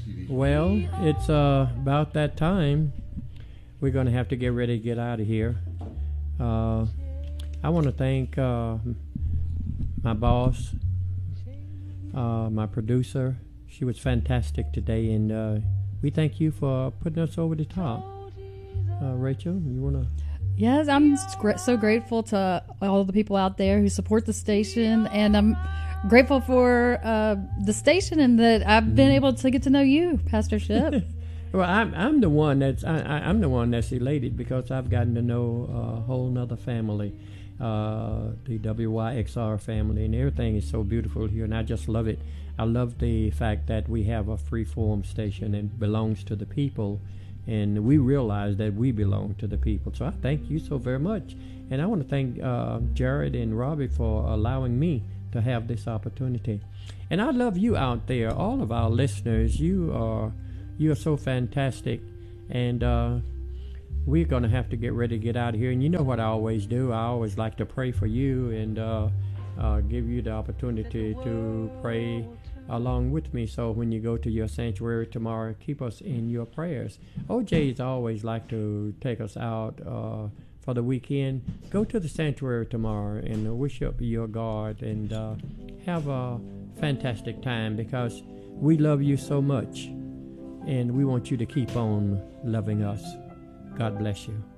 Well, it's about that time. We're going to have to get ready to get out of here. I want to thank my boss, my producer. She was fantastic today, and we thank you for putting us over the top. Rachel, you want to? Yes, I'm so grateful to all the people out there who support the station, and I'm grateful for the station and that I've been able to get to know you, Pastor Ship. Well, I'm the one I'm the one that's elated because I've gotten to know a whole nother family, the WYXR family, and everything is so beautiful here, and I just love it. I love the fact that we have a free-form station and belongs to the people, and we realize that we belong to the people. So I thank you so very much, and I want to thank Jared and Robbie for allowing me to have this opportunity. And I love you out there, all of our listeners. You are so fantastic, and we're going to have to get ready to get out of here. And you know what I always do. I always like to pray for you and give you the opportunity to pray along with me. So when you go to your sanctuary tomorrow, keep us in your prayers. OJ's always like to take us out for the weekend. Go to the sanctuary tomorrow and worship your God and have a fantastic time, because we love you so much and we want you to keep on loving us. God bless you.